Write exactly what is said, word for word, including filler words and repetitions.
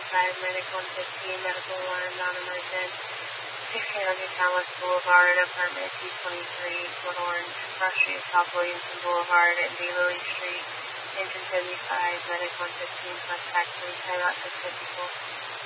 five, Medic one fifteen, Medical one, non-emergent, sixteen hundred Southwest Boulevard, apartment two twenty-three, Port Orange, Cross Street, South Williamson Boulevard, and Daylily Street, engine seventy-five, Medic one fifteen, plus taxi, timeout six fifty-four.